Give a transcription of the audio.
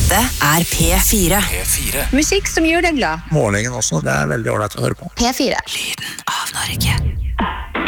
Dette P4. Musikk som gjør deg glad. Morgenen også, det veldig ordentlig å høre på. P4. Lyden av Norge.